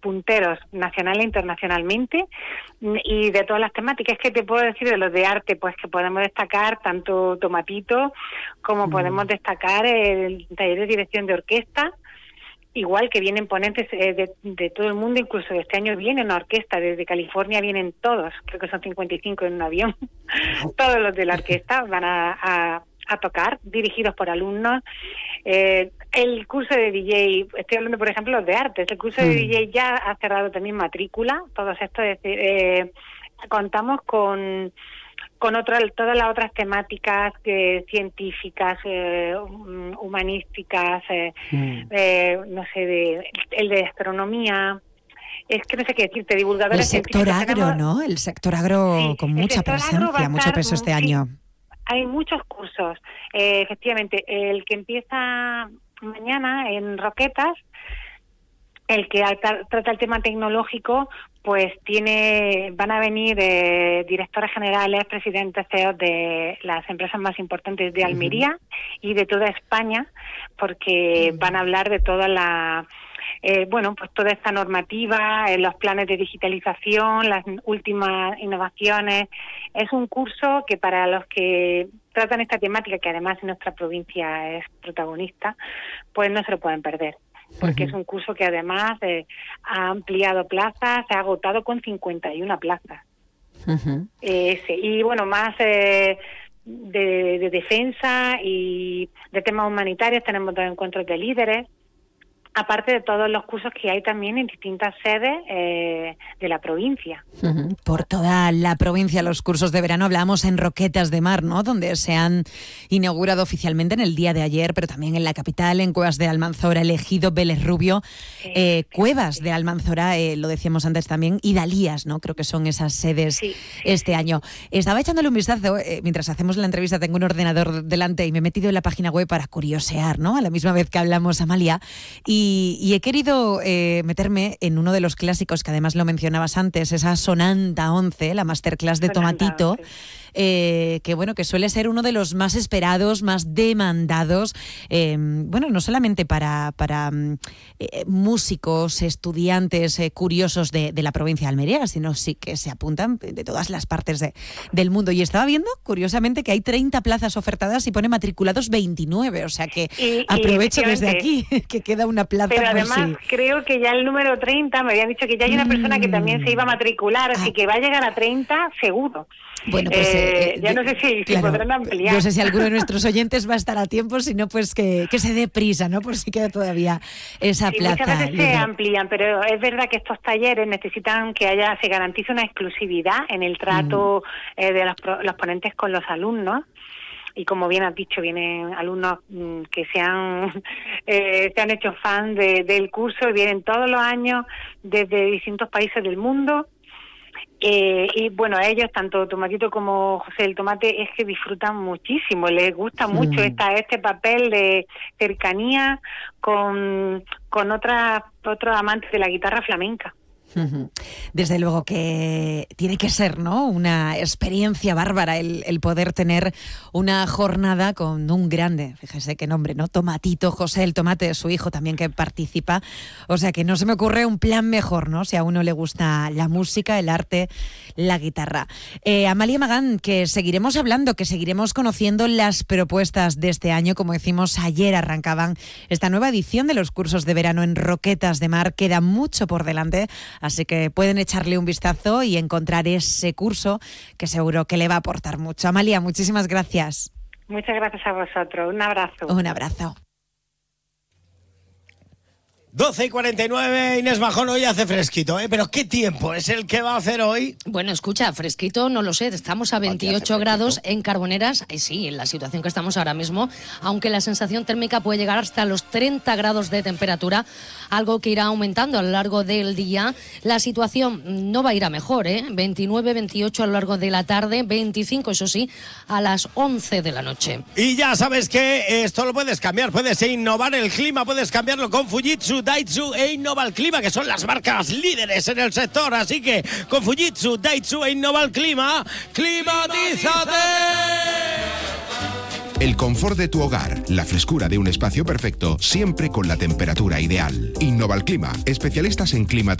punteros nacional e internacionalmente, y de todas las temáticas. Que te puedo decir de los de arte, pues que podemos destacar tanto Tomatito como podemos destacar el taller de dirección de orquesta, igual que vienen ponentes de todo el mundo, incluso este año viene una orquesta, desde California vienen todos, creo que son 55 en un avión, todos los de la orquesta van a tocar, dirigidos por alumnos. El curso de DJ, estoy hablando por ejemplo los de artes, el curso de DJ ya ha cerrado también matrícula, todos estos, contamos con todas las otras temáticas científicas, humanísticas, no sé, el de astronomía. Es que no sé qué decirte, divulgadores. El sector agro, ¿no? El sector agro, sí, con mucha presencia, mucho peso este año. Hay muchos cursos, efectivamente. El que empieza mañana en Roquetas, el que trata el tema tecnológico, pues van a venir directores generales, presidentes, CEOs de las empresas más importantes de Almería y de toda España, porque van a hablar de toda la pues toda esta normativa, los planes de digitalización, las últimas innovaciones. Es un curso que para los que tratan esta temática, que además en nuestra provincia es protagonista, pues no se lo pueden perder. Porque es un curso que además ha ampliado plazas, se ha agotado con 51 plazas. Y bueno, más de defensa y de temas humanitarios, tenemos 2 encuentros de líderes, aparte de todos los cursos que hay también en distintas sedes de la provincia. Por toda la provincia, los cursos de verano. Hablábamos en Roquetas de Mar, ¿no?, donde se han inaugurado oficialmente en el día de ayer, pero también en la capital, en Cuevas de Almanzora, El Ejido, Vélez Rubio, Cuevas de Almanzora, lo decíamos antes también, y Dalías, ¿no? Creo que son esas sedes este año. Estaba echándole un vistazo, mientras hacemos la entrevista, tengo un ordenador delante y me he metido en la página web para curiosear, ¿no?, a la misma vez que hablamos, Amalia, y he querido meterme en uno de los clásicos, que además lo mencionabas antes, esa Sonanta 11, la masterclass de Tomatito, que suele ser uno de los más esperados, más demandados, no solamente para músicos, estudiantes, curiosos de la provincia de Almería, sino sí que se apuntan de todas las partes del mundo. Y estaba viendo, curiosamente, que hay 30 plazas ofertadas y pone matriculados 29, o sea que aprovecho desde aquí que queda una plaza. Pero además creo que ya el número 30, me habían dicho que ya hay una persona que también se iba a matricular, así que va a llegar a 30 seguro. Bueno, pues ya no sé si podrán ampliar. No sé si alguno de nuestros oyentes va a estar a tiempo, sino pues que se dé prisa, ¿no?, por si queda todavía esa plaza. Muchas veces se amplían, pero es verdad que estos talleres necesitan que se garantice una exclusividad en el trato de los ponentes con los alumnos. Y como bien has dicho, vienen alumnos que se han hecho fan del curso y vienen todos los años desde distintos países del mundo. Y bueno, a ellos, tanto Tomatito como José el Tomate, es que disfrutan muchísimo, les gusta mucho este papel de cercanía con otros amantes de la guitarra flamenca. Desde luego que tiene que ser, ¿no?, una experiencia bárbara el poder tener una jornada con un grande, fíjese qué nombre, ¿no?, Tomatito, José el Tomate, su hijo también, que participa, o sea que no se me ocurre un plan mejor, ¿no?, si a uno le gusta la música, el arte, la guitarra. Amalia Magán, que seguiremos hablando, que seguiremos conociendo las propuestas de este año. Como decimos, ayer arrancaban esta nueva edición de los cursos de verano en Roquetas de Mar, queda mucho por delante. Así que pueden echarle un vistazo y encontrar ese curso que seguro que le va a aportar mucho. Amalia, muchísimas gracias. Muchas gracias a vosotros. Un abrazo. Un abrazo. 12:49, Inés Bajón, hoy hace fresquito, pero ¿qué tiempo es el que va a hacer hoy? Bueno, escucha, fresquito no lo sé, estamos a 28 grados en Carboneras, sí, en la situación que estamos ahora mismo, aunque la sensación térmica puede llegar hasta los 30 grados de temperatura, algo que irá aumentando a lo largo del día. La situación no va a ir a mejor, 29, 28 a lo largo de la tarde, 25, eso sí, a las 11 de la noche. Y ya sabes que esto lo puedes cambiar, puedes innovar el clima, puedes cambiarlo con Fujitsu, Daitsu e Innova el Clima, que son las marcas líderes en el sector. Así que con Fujitsu, Daitsu e Innova el Clima, ¡climatízate! El confort de tu hogar, la frescura de un espacio perfecto, siempre con la temperatura ideal. Innova el Clima, especialistas en clima.